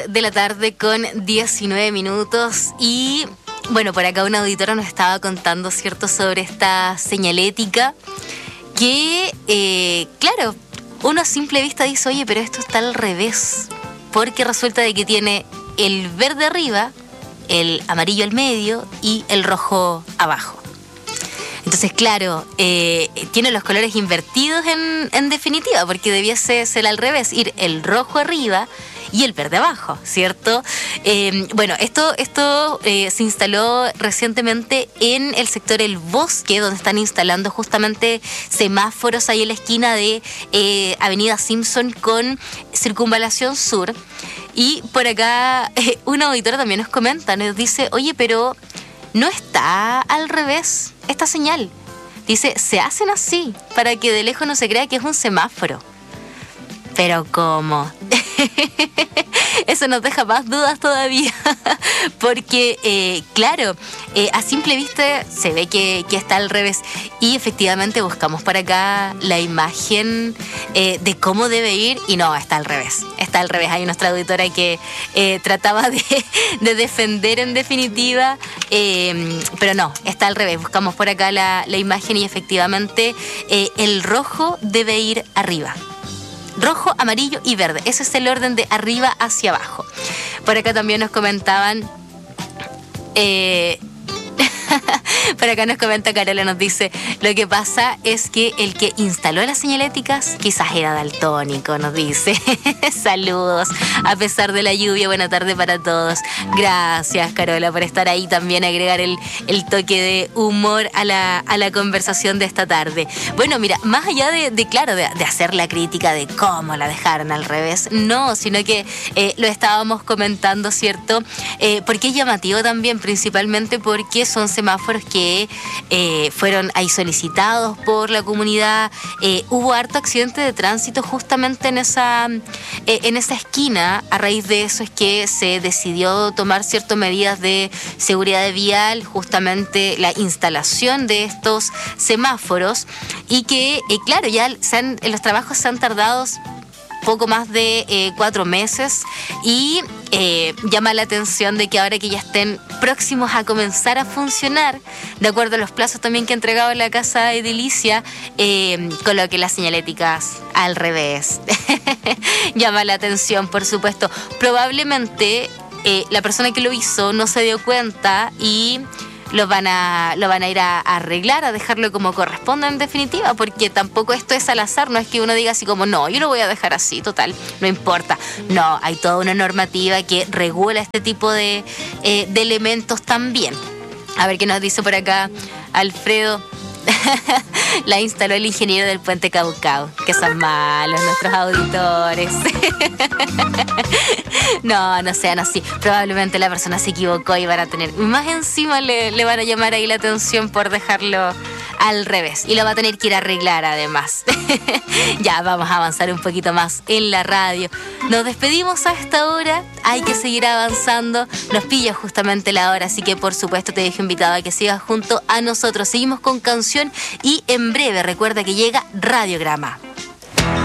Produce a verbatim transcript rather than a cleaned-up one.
de la tarde con diecinueve minutos y bueno, por acá una auditora nos estaba contando, ¿cierto?, sobre esta señalética que, eh, claro, uno a simple vista dice, oye, pero esto está al revés, porque resulta de que tiene el verde arriba, el amarillo al medio y el rojo abajo. Entonces, claro, eh, tiene los colores invertidos en, en definitiva, porque debiese ser al revés, ir el rojo arriba y el verde abajo, ¿cierto? Eh, bueno, esto, esto eh, se instaló recientemente en el sector El Bosque, donde están instalando justamente semáforos ahí en la esquina de eh, Avenida Simpson con Circunvalación Sur. Y por acá eh, una auditora también nos comenta, nos dice, oye, pero no está al revés esta señal. Dice, se hacen así para que de lejos no se crea que es un semáforo. Pero ¿cómo? Eso nos deja más dudas todavía, porque eh, claro, eh, a simple vista se ve que, que está al revés y efectivamente buscamos por acá la imagen eh, de cómo debe ir y no, está al revés, está al revés. Hay nuestra auditora que eh, trataba de, de defender en definitiva, eh, pero no, está al revés. Buscamos por acá la, la imagen y efectivamente eh, el rojo debe ir arriba. Rojo, amarillo y verde. Ese es el orden de arriba hacia abajo. Por acá también nos comentaban... Eh, por acá nos comenta Carola, nos dice, lo que pasa es que el que instaló las señaléticas quizás era daltónico, nos dice. Saludos, a pesar de la lluvia, buena tarde para todos. Gracias, Carola, por estar ahí también, agregar el, el toque de humor a la, a la conversación de esta tarde. Bueno, mira, más allá de, de claro, de, de hacer la crítica de cómo la dejaron al revés, no, sino que eh, lo estábamos comentando, ¿cierto? Eh, porque es llamativo también, principalmente porque son semáforos que eh, fueron ahí solicitados por la comunidad. Eh, hubo harto accidente de tránsito justamente en esa, eh, en esa esquina. A raíz de eso es que se decidió tomar ciertas medidas de seguridad vial, justamente la instalación de estos semáforos y que, eh, claro, ya se han, los trabajos se han tardado poco más de eh, cuatro meses y eh, llama la atención de que ahora que ya estén próximos a comenzar a funcionar, de acuerdo a los plazos también que ha entregado la Casa Edilicia, eh, coloque las señaléticas al revés. Llama la atención, por supuesto. Probablemente eh, la persona que lo hizo no se dio cuenta y lo van a lo van a ir a, a arreglar, a dejarlo como corresponde en definitiva, porque tampoco esto es al azar, no es que uno diga así como, no, yo lo voy a dejar así, total, no importa. No, hay toda una normativa que regula este tipo de, eh, de elementos también. A ver qué nos dice por acá Alfredo. La instaló el ingeniero del Puente Caucao. Que son malos nuestros auditores. No, no sean así. Probablemente la persona se equivocó y van a tener... Más encima le, le van a llamar ahí la atención por dejarlo al revés. Y lo va a tener que ir a arreglar además. Ya, vamos a avanzar un poquito más en la radio. Nos despedimos a esta hora. Hay que seguir avanzando. Nos pilla justamente la hora, así que por supuesto te dejo invitado a que sigas junto a nosotros. Seguimos con canción y en breve recuerda que llega Radiograma.